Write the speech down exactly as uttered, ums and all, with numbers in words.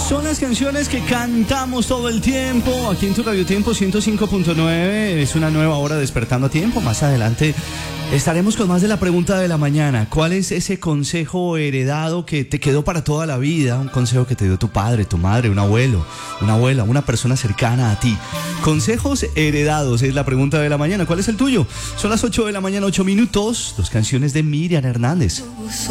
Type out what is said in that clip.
Son las canciones que cantamos todo el tiempo aquí en tu Radio Tiempo ciento cinco punto nueve. Es una nueva hora despertando a tiempo. Más adelante estaremos con más de la pregunta de la mañana. ¿Cuál es ese consejo heredado que te quedó para toda la vida? Un consejo que te dio tu padre, tu madre, un abuelo, una abuela, una persona cercana a ti. Consejos heredados es la pregunta de la mañana. ¿Cuál es el tuyo? Son las ocho de la mañana, ocho minutos. Dos canciones de Miriam Hernández.